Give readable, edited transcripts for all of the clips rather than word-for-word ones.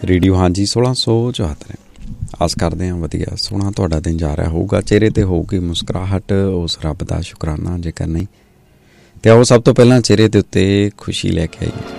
Radio ਹਾਂਜੀ 1674 ਆਸ ਕਰਦੇ ਹਾਂ ਵਧੀਆ ਸੋਹਣਾ ਤੁਹਾਡਾ ਦਿਨ ਜਾ ਰਿਹਾ ਹੋਊਗਾ। ਚਿਹਰੇ 'ਤੇ ਹੋਊਗੀ ਮੁਸਕਰਾਹਟ, ਉਸ ਰੱਬ ਦਾ ਸ਼ੁਕਰਾਨਾ। ਜੇਕਰ ਨਹੀਂ ਤੇ ਆਓ ਸਭ ਤੋਂ ਪਹਿਲਾਂ ਚਿਹਰੇ ਦੇ ਉੱਤੇ ਖੁਸ਼ੀ ਲੈ ਕੇ ਆਈਏ।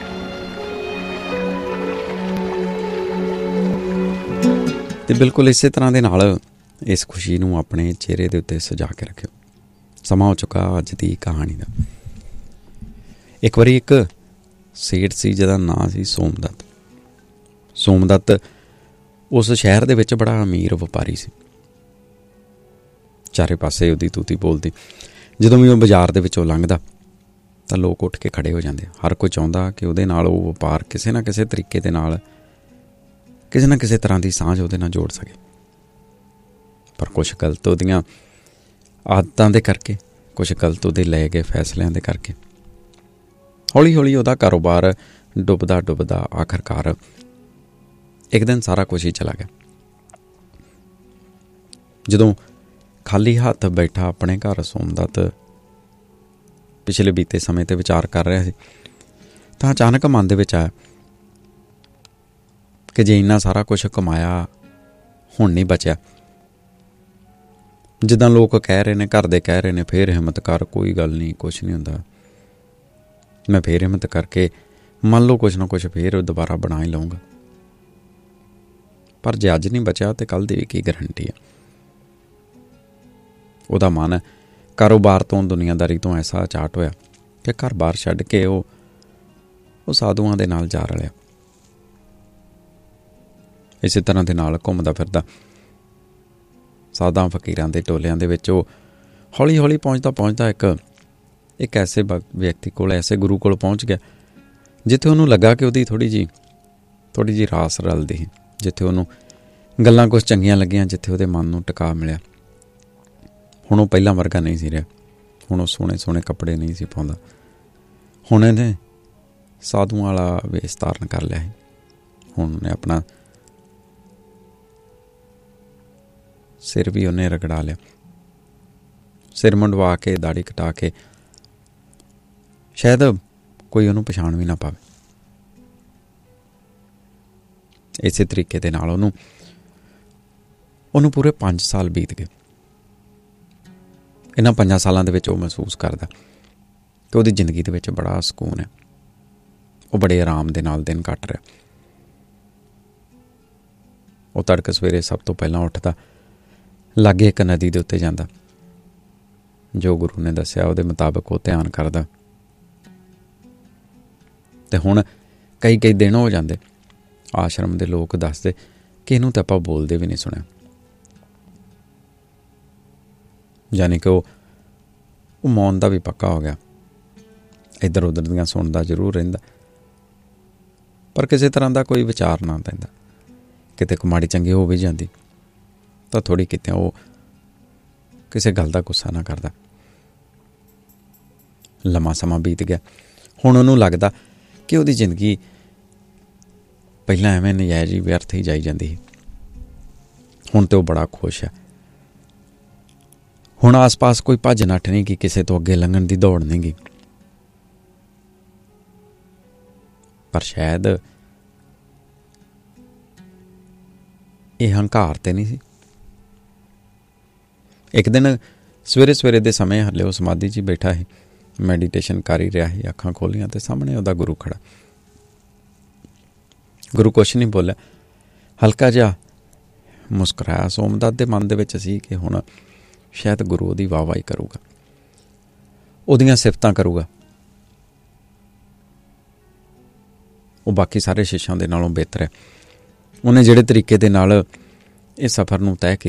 ਤੇ ਬਿਲਕੁਲ ਇਸੇ ਤਰ੍ਹਾਂ ਦੇ ਨਾਲ ਇਸ ਖੁਸ਼ੀ ਨੂੰ ਆਪਣੇ ਚਿਹਰੇ ਦੇ ਉੱਤੇ ਸਜਾ ਕੇ ਰੱਖਿਓ। ਸਮਾਂ ਹੋ ਚੁੱਕਾ ਅੱਜ ਦੀ ਕਹਾਣੀ ਦਾ। ਇੱਕ ਵਾਰੀ ਇੱਕ ਸੇਠ ਸੀ ਜਿਹਦਾ ਨਾਂ ਸੀ ਸੋਮਦੱਤ। ਸੋਮਦੱਤ ਉਸ ਸ਼ਹਿਰ ਦੇ ਵਿੱਚ ਬੜਾ ਅਮੀਰ ਵਪਾਰੀ ਸੀ। ਚਾਰੇ ਪਾਸੇ ਉਹਦੀ ਤੂਤੀ ਬੋਲਦੀ। ਜਦੋਂ ਵੀ ਉਹ ਬਾਜ਼ਾਰ ਦੇ ਵਿੱਚੋਂ ਲੰਘਦਾ ਤਾਂ ਲੋਕ ਉੱਠ ਕੇ ਖੜੇ ਹੋ ਜਾਂਦੇ। ਹਰ ਕੋਈ ਚਾਹੁੰਦਾ ਕਿ ਉਹਦੇ ਨਾਲ ਉਹ ਵਪਾਰ ਕਿਸੇ ਨਾ ਕਿਸੇ ਤਰੀਕੇ ਦੇ ਨਾਲ, ਕਿਸੇ ਨਾ ਕਿਸੇ ਤਰ੍ਹਾਂ ਦੀ ਸਾਂਝ ਉਹਦੇ ਨਾਲ ਜੋੜ ਸਕੇ। ਪਰ ਕੁਛ ਗਲਤ ਉਹਦੀਆਂ ਆਦਤਾਂ ਦੇ ਕਰਕੇ, ਕੁਛ ਗਲਤ ਉਹਦੇ ਲਏ ਗਏ ਫੈਸਲਿਆਂ ਦੇ ਕਰਕੇ ਹੌਲੀ ਹੌਲੀ ਉਹਦਾ ਕਾਰੋਬਾਰ ਡੁੱਬਦਾ ਡੁੱਬਦਾ ਆਖਰਕਾਰ ਇੱਕ ਦਿਨ ਸਾਰਾ ਕੁਛ ਹੀ ਚਲਾ ਗਿਆ। ਜਦੋਂ ਖਾਲੀ ਹੱਥ ਬੈਠਾ ਆਪਣੇ ਘਰ ਸੋਮਦੱਤ ਪਿਛਲੇ ਬੀਤੇ ਸਮੇਂ 'ਤੇ ਵਿਚਾਰ ਕਰ ਰਿਹਾ ਸੀ ਤਾਂ ਅਚਾਨਕ ਮਨ ਦੇ ਵਿੱਚ ਆਇਆ ਕਿ ਜੇ ਇੰਨਾ ਸਾਰਾ ਕੁਛ ਕਮਾਇਆ ਹੁਣ ਨਹੀਂ ਬਚਿਆ, ਜਿੱਦਾਂ ਲੋਕ ਕਹਿ ਰਹੇ ਨੇ, ਘਰ ਦੇ ਕਹਿ ਰਹੇ ਨੇ, ਫੇਰ ਹਿੰਮਤ ਕਰ, ਕੋਈ ਗੱਲ ਨਹੀਂ, ਕੁਛ ਨਹੀਂ ਹੁੰਦਾ, ਮੈਂ ਫੇਰ ਹਿੰਮਤ ਕਰਕੇ ਮੰਨ ਲਓ ਕੁਛ ਨਾ ਕੁਛ ਫੇਰ ਦੁਬਾਰਾ ਬਣਾ ਹੀ ਲਊਂਗਾ। ਪਰ ਜੇ ਅੱਜ ਨਹੀਂ ਬਚਿਆ ਤੇ ਕੱਲ੍ਹ ਦੀ ਵੀ ਕੀ ਗਰੰਟੀ ਹੈ। ਉਹਦਾ ਮਨ ਕਾਰੋਬਾਰ ਤੋਂ, ਦੁਨੀਆਦਾਰੀ ਤੋਂ ਐਸਾ ਚਾਟ ਹੋਇਆ ਕਿ ਘਰ ਬਾਰ ਛੱਡ ਕੇ ਉਹ ਸਾਧੂਆਂ ਦੇ ਨਾਲ ਜਾ ਰਲਿਆ। ਇਸੇ ਤਰ੍ਹਾਂ ਦੇ ਨਾਲ ਘੁੰਮਦਾ ਫਿਰਦਾ ਸਾਧਾਂ ਫਕੀਰਾਂ ਦੇ ਟੋਲਿਆਂ ਦੇ ਵਿੱਚ ਉਹ ਹੌਲੀ ਹੌਲੀ ਪਹੁੰਚਦਾ ਇੱਕ ਐਸੇ ਵਿਅਕਤੀ ਕੋਲ, ਐਸੇ ਗੁਰੂ ਕੋਲ ਪਹੁੰਚ ਗਿਆ ਜਿੱਥੇ ਉਹਨੂੰ ਲੱਗਾ ਕਿ ਉਹਦੀ ਥੋੜ੍ਹੀ ਜਿਹੀ ਰਾਸ ਰਲਦੀ ਸੀ, ਜਿੱਥੇ ਉਹਨੂੰ ਗੱਲਾਂ ਕੁਛ ਚੰਗੀਆਂ ਲੱਗੀਆਂ, ਜਿੱਥੇ ਉਹਦੇ ਮਨ ਨੂੰ ਟਿਕਾ ਮਿਲਿਆ। ਹੁਣ ਉਹ ਪਹਿਲਾਂ ਵਰਗਾ ਨਹੀਂ ਸੀ ਰਿਹਾ। ਹੁਣ ਉਹ ਸੋਹਣੇ ਸੋਹਣੇ ਕੱਪੜੇ ਨਹੀਂ ਸੀ ਪਾਉਂਦਾ। ਹੁਣ ਇਹਨੇ ਸਾਧੂਆਂ ਵਾਲਾ ਵੇਸ ਧਾਰਨ ਕਰ ਲਿਆ ਸੀ। ਹੁਣ ਉਹਨੇ ਆਪਣਾ ਸਿਰ ਵੀ ਉਹਨੇ ਰਗੜਾ ਲਿਆ। ਸਿਰ ਮੁੰਡਵਾ ਕੇ, ਦਾੜੀ ਕਟਾ ਕੇ, ਸ਼ਾਇਦ ਕੋਈ ਉਹਨੂੰ ਪਛਾਣ ਵੀ ਨਾ ਪਾਵੇ। ਇਸੇ ਤਰੀਕੇ ਦੇ ਨਾਲ ਉਹਨੂੰ ਪੂਰੇ 5 ਸਾਲ ਬੀਤ ਗਏ। ਇਹਨਾਂ 5 ਸਾਲਾਂ ਦੇ ਵਿੱਚ ਉਹ ਮਹਿਸੂਸ ਕਰਦਾ ਕਿ ਉਹਦੀ ਜ਼ਿੰਦਗੀ ਦੇ ਵਿੱਚ ਬੜਾ ਸਕੂਨ ਹੈ। ਉਹ ਬੜੇ ਆਰਾਮ ਦੇ ਨਾਲ ਦਿਨ ਕੱਟ ਰਿਹਾ। ਉਹ ਤੜਕੇ ਸਵੇਰੇ ਸਭ ਤੋਂ ਪਹਿਲਾਂ ਉੱਠਦਾ, ਲਾਗੇ ਇੱਕ ਨਦੀ ਦੇ ਉੱਤੇ ਜਾਂਦਾ, ਜੋ ਗੁਰੂ ਨੇ ਦੱਸਿਆ ਉਹਦੇ ਮੁਤਾਬਕ ਉਹ ਧਿਆਨ ਕਰਦਾ। ਤੇ ਹੁਣ ਕਈ ਦਿਨ ਹੋ ਜਾਂਦੇ, ਆਸ਼ਰਮ ਦੇ ਲੋਕ ਦੱਸਦੇ ਕਿ ਇਹਨੂੰ ਤਾਂ ਆਪਾਂ ਬੋਲਦੇ ਵੀ ਨਹੀਂ ਸੁਣਿਆ। ਯਾਨੀ ਕਿ ਉਹ ਮੌਨ ਦਾ ਵੀ ਪੱਕਾ ਹੋ ਗਿਆ। ਇੱਧਰ ਉੱਧਰ ਦੀਆਂ ਸੁਣਦਾ ਜ਼ਰੂਰ ਰਹਿੰਦਾ, ਪਰ ਕਿਸੇ ਤਰ੍ਹਾਂ ਦਾ ਕੋਈ ਵਿਚਾਰ ਨਾ ਪੈਂਦਾ। ਕਿਤੇ ਮਾੜੀ ਚੰਗੀ ਹੋ ਵੀ ਜਾਂਦੀ ਤਾਂ ਥੋੜ੍ਹੀ ਕਿਤੇ ਉਹ ਕਿਸੇ ਗੱਲ ਦਾ ਗੁੱਸਾ ਨਾ ਕਰਦਾ। ਲੰਮਾ ਸਮਾਂ ਬੀਤ ਗਿਆ। ਹੁਣ ਉਹਨੂੰ ਲੱਗਦਾ ਕਿ ਉਹਦੀ ਜ਼ਿੰਦਗੀ ਪਹਿਲਾਂ ਐਵੇਂ ਨਜਾਇਜ਼ ਹੀ ਵਿਅਰਥ ਹੀ ਜਾਈ ਜਾਂਦੀ ਸੀ। ਹੁਣ ਤੇ ਉਹ ਬੜਾ ਖੁਸ਼ ਹੈ। ਹੁਣ ਆਸ-ਪਾਸ ਕੋਈ ਭੱਜ ਨੱਠ ਨਹੀਂ ਗੀ, ਕਿਸੇ ਤੋਂ ਅੱਗੇ ਲੰਘਣ ਦੀ ਦੌੜ ਨਹੀਂ ਗੀ। ਪਰ ਸ਼ਾਇਦ ਇਹ ਹੰਕਾਰ ਤੇ ਨਹੀਂ ਸੀ। ਇੱਕ ਦਿਨ ਸਵੇਰੇ ਦੇ ਸਮੇਂ ਹਲੇ ਉਹ ਸਮਾਧੀ 'ਚ ਹੀ ਬੈਠਾ ਸੀ, ਮੈਡੀਟੇਸ਼ਨ ਕਰ ਹੀ ਰਿਹਾ ਸੀ। ਅੱਖਾਂ ਖੋਲ੍ਹੀਆਂ ਤੇ ਸਾਹਮਣੇ ਉਹਦਾ ਗੁਰੂ ਖੜਾ। ਗੁਰੂ ਕੁਛ ਨਹੀਂ ਬੋਲਿਆ, ਹਲਕਾ ਜਿਹਾ ਮੁਸਕਰਾਇਆ। ਸੋਮਦੱਤ ਦੇ ਮਨ ਦੇ ਵਿੱਚ ਸੀ ਕਿ ਹੁਣ ਸ਼ਾਇਦ ਗੁਰੂ ਉਹਦੀ ਵਾਹਵਾਹੀ ਕਰੂਗਾ, ਉਹਦੀਆਂ ਸਿਫਤਾਂ ਕਰੂਗਾ। ਉਹ ਬਾਕੀ ਸਾਰੇ ਸ਼ਿਸ਼ਾਂ ਦੇ ਨਾਲੋਂ ਬਿਹਤਰ ਹੈ। ਉਹਨੇ ਜਿਹੜੇ ਤਰੀਕੇ ਦੇ ਨਾਲ ਇਹ ਸਫ਼ਰ ਨੂੰ ਤੈਅ ਕੀਤਾ,